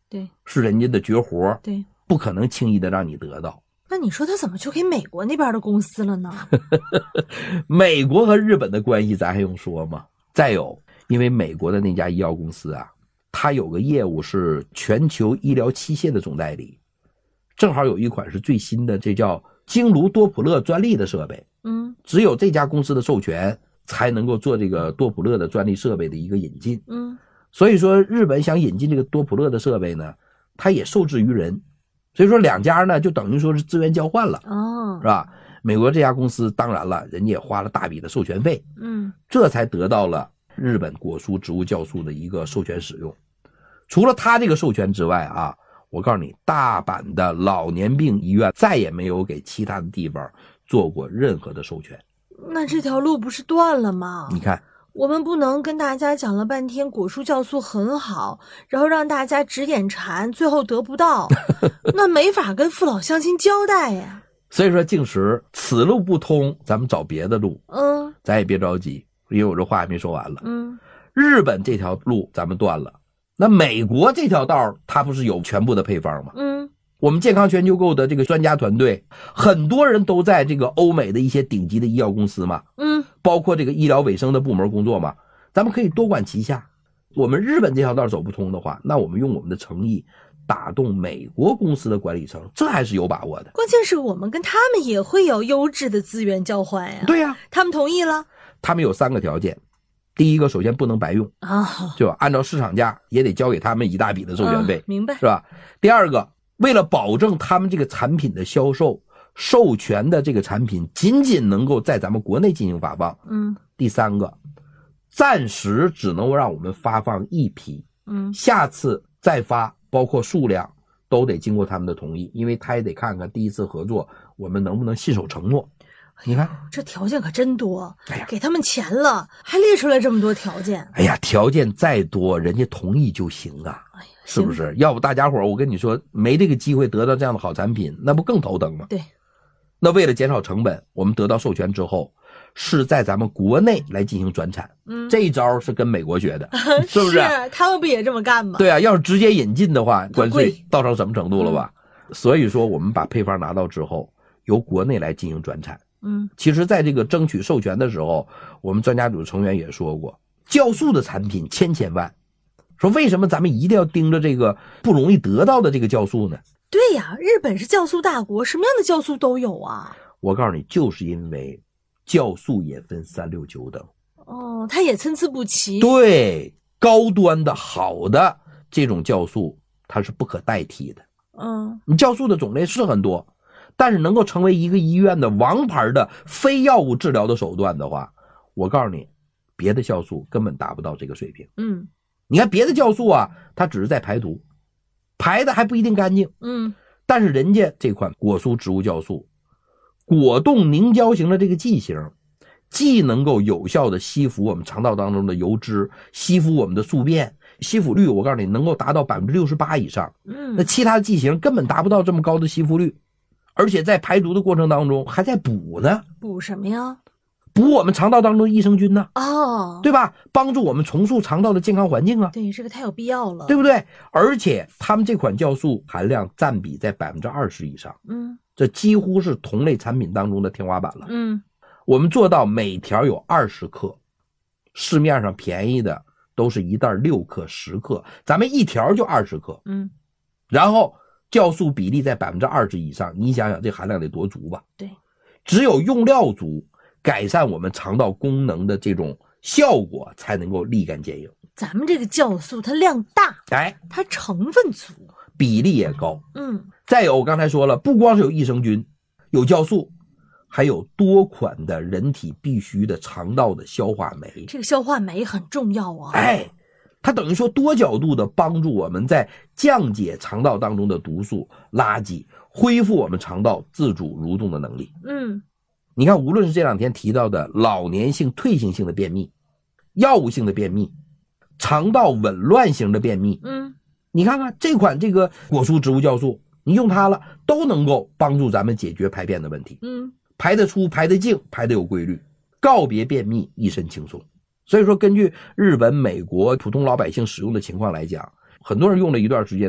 对， 是人家的绝活， 对， 不可能轻易的让你得到。 那你说他怎么就给美国那边的公司了呢？ 美国和日本的关系咱还用说吗？再有，因为美国的那家医药公司啊，它有个业务是全球医疗器械的总代理，正好有一款是最新的，这叫经颅多普勒专利的设备，只有这家公司的授权才能够做这个多普勒的专利设备的一个引进。所以说日本想引进这个多普勒的设备呢，它也受制于人，所以说两家呢就等于说是资源交换了，是吧？美国这家公司当然了，人家也花了大笔的授权费，这才得到了日本果蔬植物酵素的一个授权使用。除了他这个授权之外啊，我告诉你，大阪的老年病医院再也没有给其他的地方做过任何的授权。 那这条路不是断了吗？ 你看， 我们不能跟大家讲了半天果蔬酵素很好，然后让大家指点馋，最后得不到，那没法跟父老乡亲交代呀。 所以说静时此路不通，咱们找别的路。咱也别着急，因为我这话还没说完了。日本这条路咱们断了，那美国这条道它不是有全部的配方吗？我们健康全球购的这个专家团队，很多人都在这个欧美的一些顶级的医药公司嘛，包括这个医疗卫生的部门工作嘛，咱们可以多管齐下。我们日本这条道走不通的话，那我们用我们的诚意打动美国公司的管理层，这还是有把握的。 关键是我们跟他们也会有优质的资源交换呀。 对呀， 他们同意了。 他们有3个条件，第一个，首先不能白用就按照市场价也得交给他们一大笔的授权费， 明白， 是吧？第二个，为了保证他们这个产品的销售，授权的这个产品仅仅能够在咱们国内进行发放。第三个，暂时只能让我们发放1批，下次再发，包括数量都得经过他们的同意，因为他也得看看第一次合作我们能不能信守承诺。你看这条件可真多，给他们钱了还列出来这么多条件。 哎呀，条件再多人家同意就行啊，是不是？要不大家伙我跟你说没这个机会得到这样的好产品，那不更头疼吗？ 对。 那为了减少成本，我们得到授权之后是在咱们国内来进行转产，这一招是跟美国学的是不是？ 他们不也这么干吗？ 对啊，要是直接引进的话，关税到成什么程度了吧？所以说我们把配方拿到之后由国内来进行转产。其实在这个争取授权的时候，我们专家组成员也说过，酵素的产品千万，说为什么咱们一定要盯着这个不容易得到的这个酵素呢？ 对呀，日本是酵素大国，什么样的酵素都有啊。 我告诉你，就是因为酵素也分3、6、9等。 它也参差不齐。 对，高端的好的这种酵素它是不可代替的。你酵素的种类是很多，但是能够成为一个医院的王牌的非药物治疗的手段的话，我告诉你，别的酵素根本达不到这个水平。你看别的酵素啊，它只是在排毒，排的还不一定干净。但是人家这款果蔬植物酵素，果冻凝胶型的这个剂型，既能够有效的吸附我们肠道当中的油脂，吸附我们的宿便，吸附率我告诉你能够达到 68% 以上。那其他的剂型根本达不到这么高的吸附率，而且在排毒的过程当中还在补呢。 补什么呀？ 补我们肠道当中的益生菌呢。 对吧？帮助我们重塑肠道的健康环境啊。 对，这个太有必要了， 对不对？而且他们这款酵素含量占比在 20% 以上。这几乎是同类产品当中的天花板了。我们做到每条有20克，市面上便宜的都是一袋6克、10克，咱们一条就20克。然后酵素比例在 20% 以上，你想想这含量得多足吧？ 对， 只有用料足，改善我们肠道功能的这种效果才能够立竿见影。 咱们这个酵素它量大，它成分足， 比例也高。再有我刚才说了，不光是有益生菌，有酵素，还有多款的人体必须的肠道的消化酶。 这个消化酶很重要啊。 它等于说多角度的帮助我们在降解肠道当中的毒素、垃圾，恢复我们肠道自主蠕动的能力。你看，无论是这2天提到的老年性退行性的便秘、药物性的便秘、肠道紊乱型的便秘，你看看这款这个果蔬植物酵素，你用它了都能够帮助咱们解决排便的问题。排得出，排得净，排得有规律，告别便秘，一身轻松。所以说根据日本、美国普通老百姓使用的情况来讲，很多人用了一段时间